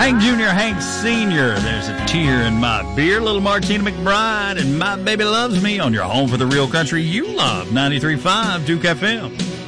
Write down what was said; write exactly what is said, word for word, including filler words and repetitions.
Hank Junior, Hank Senior, there's a tear in my beer. Little Martina McBride and My Baby Loves Me on your home for the real country you love, ninety-three point five Duke F M.